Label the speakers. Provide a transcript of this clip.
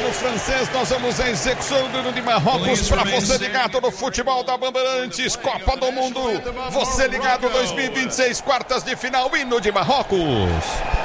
Speaker 1: goleiro francês. Nós vamos à execução do hino de Marrocos para você ligado no futebol da Bandeirantes, Copa do Mundo. Você ligado 2026, quartas de final, hino de Marrocos.